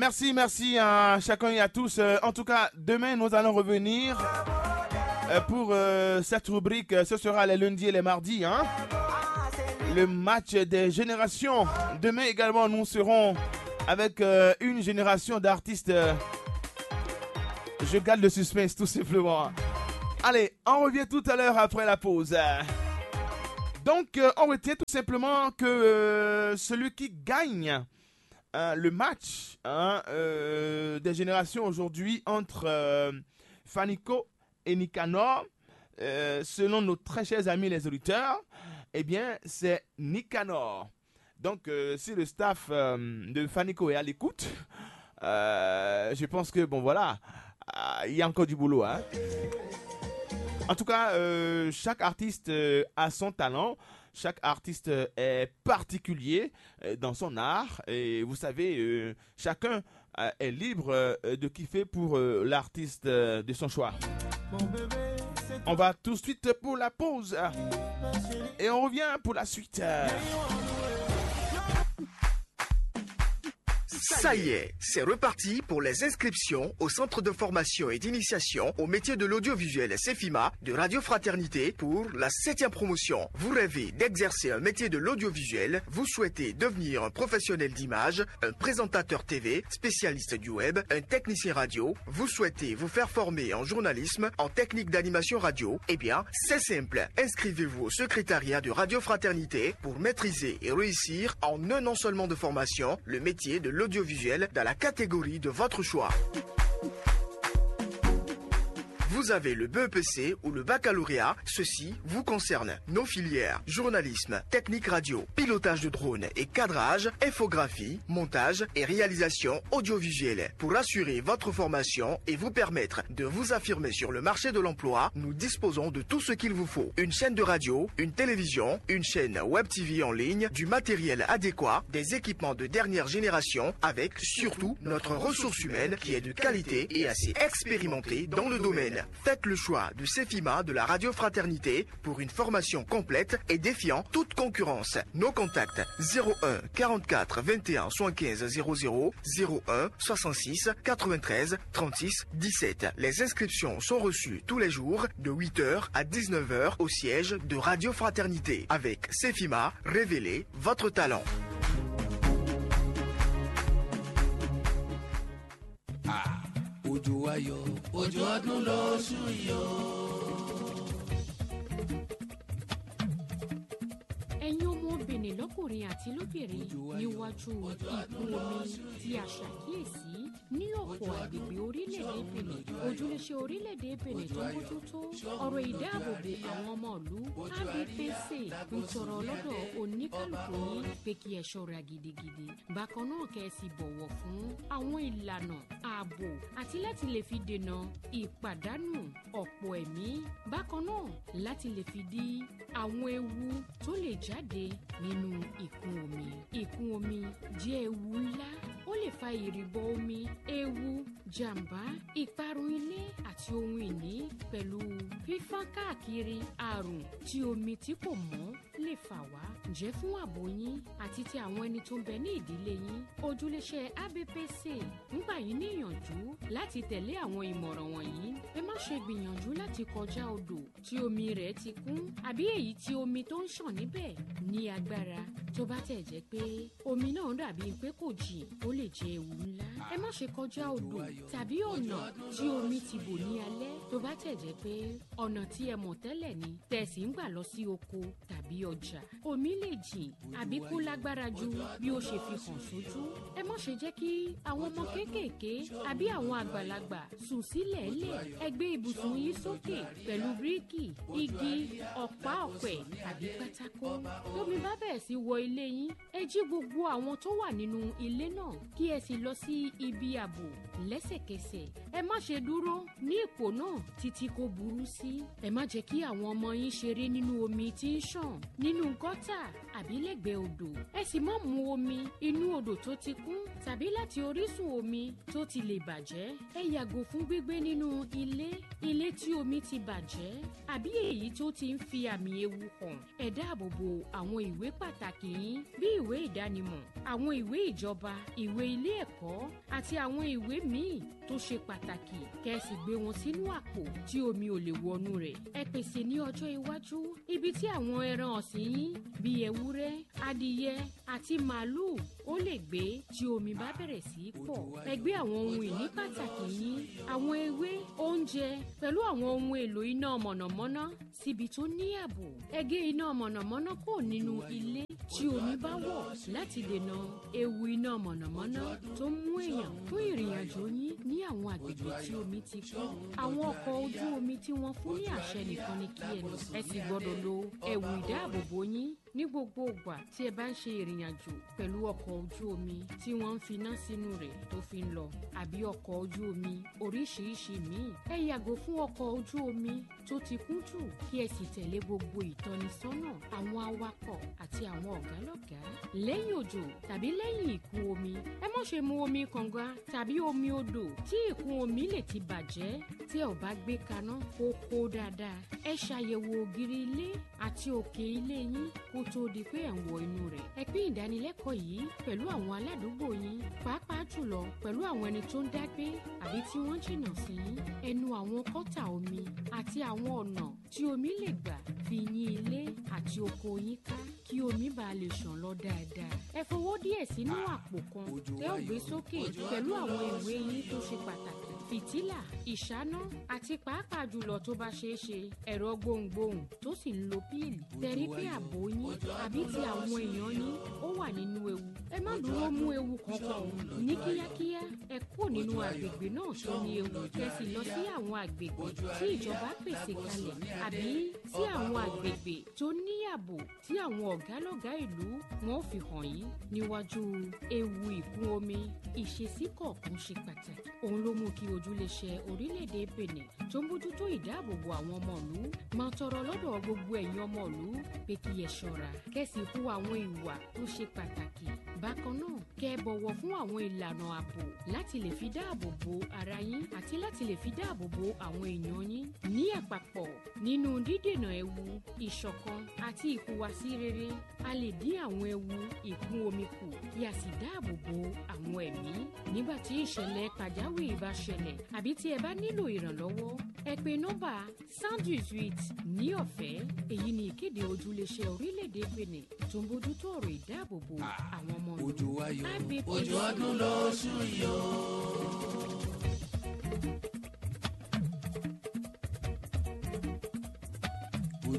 Merci à chacun et à tous. En tout cas, demain, nous allons revenir pour cette rubrique. Ce sera les lundis et les mardis. Hein? Le match des générations. Demain également, nous serons avec une génération d'artistes. Je garde le suspense tout simplement. Allez, on revient tout à l'heure après la pause. Donc, on retient tout simplement que celui qui gagne le match des générations aujourd'hui entre Fanico et Nicanor, selon nos très chers amis les auditeurs, eh bien, c'est Nicanor. Donc, si le staff de Fanico est à l'écoute, je pense que, bon, voilà, il y a encore du boulot. Hein. En tout cas, chaque artiste a son talent. Chaque artiste est particulier dans son art. Et vous savez, chacun est libre de kiffer pour l'artiste de son choix. On va tout de suite pour la pause. Et on revient pour la suite. Ça y est, c'est reparti pour les inscriptions au centre de formation et d'initiation au métier de l'audiovisuel CEFIMA de Radio Fraternité pour la 7e promotion. Vous rêvez d'exercer un métier de l'audiovisuel, vous souhaitez devenir un professionnel d'image, un présentateur TV, spécialiste du web, un technicien radio, vous souhaitez vous faire former en journalisme, en technique d'animation radio, eh bien, c'est simple. Inscrivez-vous au secrétariat de Radio Fraternité pour maîtriser et réussir en un an seulement de formation le métier de l'audiovisuel dans la catégorie de votre choix. Vous avez le BEPC ou le baccalauréat, ceci vous concerne. Nos filières, journalisme, technique radio, pilotage de drone et cadrage, infographie, montage et réalisation audiovisuelle. Pour assurer votre formation et vous permettre de vous affirmer sur le marché de l'emploi, nous disposons de tout ce qu'il vous faut. Une chaîne de radio, une télévision, une chaîne web TV en ligne, du matériel adéquat, des équipements de dernière génération avec surtout notre ressource humaine qui est de qualité et assez expérimentée dans le domaine. Faites le choix de CEFIMA de la Radio Fraternité pour une formation complète et défiant toute concurrence. Nos contacts 01 44 21 75 00 01 66 93 36 17. Les inscriptions sont reçues tous les jours de 8h à 19h au siège de Radio Fraternité. Avec CEFIMA, révélez votre talent. Ojo ayọ̀, ojo ọdún lóṣù yìí o. Ẹ̀yin ọmọbìnrin lọ́kùnrin àti lóbìnrin níwájú ìkún omi tí a ṣàkíyèsí ní ọ̀pọ̀ àgbègbè orílẹ̀-èdè Benin. Ojúléṣe orílẹ̀-èdè Benin tó mójútó ọ̀rọ̀ ìdáàbòbò àwọn ọmọ ìlú ABPC ń tọrọ lọ́dọ̀ oníkálukú yín pé kí ẹ ṣọ́ra gidigidi. Bákan náà kẹ́ ẹ sì bọ̀wọ̀ fún àwọn ìlànà ààbò àti láti lè fi dènà ìpàdánù ọ̀pọ̀ ẹ̀mí. Bákan náà láti lè fi dí àwọn ewu tó lè jáde nínú ìkún omi. Ìkún omi jẹ́ ewu ńlá. Ó lè fa ìrìbọ omi, ewu, jàǹbá, ìparun ilé àti ohun ìní pẹ̀lú fífọ́n káàkiri àrùn tí omi tí kò mọ́ lè fà wá. Ǹjẹ́ fún ààbò yín àti ti àwọn ẹni tó ń bẹ ní ìdílé yín, ojúléṣe ABPC ń gbà yín níyànjú láti tẹ̀lé àwọn ìmọ̀ràn wọ̀nyí. Ẹ má ṣe gbìyànjú láti kọjá odò tí omi rẹ̀ ti kún àbí èyí tí omi tó ń ṣàn níbẹ̀ ní agbára. Tó bá tẹ̀ jẹ́ pé omi náà dàbí pé kò jìn, ó lè jẹ́ ewu ńlá. Ẹ má ṣe kọjá odò tàbí ọ̀nà tí omi ti bò ní alẹ́. Tó bá tẹ̀ jẹ́ pé ọ̀nà tí ẹ mọ̀ tẹ́lẹ̀ ni tẹ̀sí ń gbà lọ sí oko tàbí ọjà. Omi lè jìn àbí kó lágbára ju bí ó ṣe fi hàn sójú. Ẹ má ṣe jẹ́ kí àwọn ọmọ kéékèèké àbí àwọn àgbàlagbà sùn sílẹ̀ lẹ̀. Ẹ gbé ibùsùn yín sókè pẹ̀lú bíríkì, igi, ọ̀pá ọ̀pẹ àbí pátákó. Tómi bá bẹ̀rẹ̀ sí wọ ilé yín, ẹ jí gbogbo àwọn tó wà nínú ilé náà kí ẹ sì lọ sí ibi ààbò lẹ́sẹ̀kẹsẹ̀. Ẹ má ṣe dúró ní ipò náà títí kó burú sí. Ẹ má jẹ́ kí àwọn ọmọ yín ṣeré nínú omi tí ń ṣàn nínú gọ́tà àbí lẹ́gbẹ̀ẹ́ odò. Ẹ sì má mu omi inú odò tó ti kún tàbí láti orísun omi tó ti lè bàjẹ́. Ẹ yàgò fún gbígbé nínú ilé tí omi ti bàjẹ́ àbí èyí tó ti ń fi àmì ewu hàn. Ẹ dáàbò bo àwọn ìwé pàtàkì yín bí ìwé ìdánimọ̀, àwọn ìwé ìjọba, ìwé ìwé ilé ẹ̀kọ́ àti àwọn ìwé míì tó ṣe pàtàkì kẹ́ ẹ sì gbé wọn sínú àpò tí omi ò lè wọnú rẹ̀. Ẹ pèsè ní ọjọ́ iwájú ibi tí àwọn ẹran ọ̀sìn yín bíi ewúrẹ́, adìyẹ àti màálùú ó lè gbé tí omi bá bẹ̀rẹ̀ sí í pọ̀. Ẹ gbé àwọn ohun ìní pàtàkì yín, àwọn ewé, oúnjẹ pẹ̀lú àwọn ohun èlò iná mọ̀nàmọ́ná síbi tó ní ààbò. Ẹ gé iná mọ̀nàmọ́ná kò nínú ilé tí omi bá wọ̀ láti dènà ewu iná mọ̀nàmọ́ná tó mú èèyàn fún ìrìn àjò yín ní àwọn àgbègbè tí omi ti kún. Àwọn ọkọ̀ ojú omi tí wọ́n fún ní àṣẹ nìkan ni kí ẹ lò. Ẹ sì gbọ́dọ̀ lo ẹ̀wù ìdáàbòbò yín ní gbogbo ìgbà tí ẹ bá ń ṣe ìrìn àjò pẹ̀lú ọkọ̀ ojú omi tí wọ́n ń finá sínú rẹ̀ tó fi ń lọ àbí ọkọ̀ ojú omi oríṣiríṣi míì. Ẹ yàgò fún ọkọ̀ ojú omi tó ti kún jù kí ẹ sì tẹ̀lé gbogbo ìtọ́nisọ́nà àwọn awakọ̀ àti àwọn ọ̀gálọ́gàá. Lẹ́yìn òjò tàbí lẹ́yìn ìkún omi, ẹ má ṣe mu omi kànga tàbí omi odò tí ìkún omi lè ti bàjẹ́ tí ẹ ò bá gbé kaná kó kó dáadáa. Ẹ ṣàyẹ̀wò ògiri ilé àti òkè ilé yín kó tó di pé ẹ̀ ń wọ inú rẹ̀. Ẹ pín ìdánilẹ́kọ̀ọ́ yìí pẹ̀lú àwọn aládùúgbò yín, pàápàá jùlọ pẹ̀lú àwọn ẹni tó ń dágbé àbí tí wọ́n jìnnà sí yín. Ẹnu àwọn kọ́tà omi àti àwọn ọ̀nà tí omi lè gbà fi yín ilé àti oko yín ká kí omi bá lè ṣàn lọ dáadáa. Ẹ fowó díẹ̀ sínú àpò kan tẹ́ ò gbé sókè pẹ̀lú àwọn ìwé yín tó ṣe pàtàkì, fìtílà, ìṣáná àti pàápàá jùlọ tó bá ṣeé ṣe ẹ̀rọ gbohùngbohùn tó sì ń lo píìlì. Tẹ̀rí pé ààbò yín àbí ti àwọn èèyàn yín ó wà nínú ewu. Ẹ má dúró mú ewu kankan ní kíákíá. Ẹ kúrò nínú àgbègbè náà tó ní ewu kẹ́ sì lọ sí àwọn àgbègbè tí ìjọba pèsè kalẹ̀ àbí sí àwọn àgbègbè tó ní ààbò tí àwọn ọ̀gálọ́gàá ìlú wọn ò fi hàn yín níwájú ewu ìkún omi. Ìṣesí kọ̀ọ̀kan ṣe pàtàkì. Òun ló mú kí ojúléṣẹ́ orílẹ̀-èdè Benin tó ń bójútó ìdáàbòbò àwọn ọmọ ìlú máa tọrọ lọ́dọ̀ gbogbo ẹ̀yin ọmọ ìlú pé kí ẹ ṣọ́ra kẹ́sì hu àwọn ìwà tó ṣe pàtàkì. Bákan náà, kẹ́ ẹ bọ̀wọ̀ fún àwọn ìlànà ààbò láti lè fi dáàbòbò ara yín àti láti lè fi dáàbòbò àwọn èèyàn yín. Ní àpapọ̀, nínú dídènà ewu, ìṣọ̀kan àti ìhùwàsí rere, a lè dín àwọn ewu ìkún omi kù kí a sì dáàbòbò àwọn ẹ̀mí. Nígbà tí ìṣẹ̀lẹ̀ pàjáwìrì bá ṣẹlẹ̀ àbí tí ẹ bá nílò ìrànlọ́wọ́, ẹ pe nọ́mbà 118 ní ọ̀fẹ́. Èyí ni ìkéde ojúléṣẹ́ orílẹ̀-èdè Benin tó ń bójútó ọ̀rọ̀ ìdáàbòbò àwọn ọmọ ìlú. Ojú ayọ̀, ojú ọdún lóṣù yìí o.